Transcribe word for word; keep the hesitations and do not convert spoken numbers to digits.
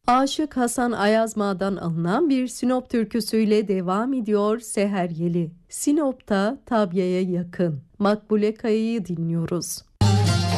Aşık Hasan Ayazma'dan alınan bir Sinop türküsüyle devam ediyor Seher Yeli. Sinop'ta Tabya'ya yakın Makbule Kaya'yı dinliyoruz.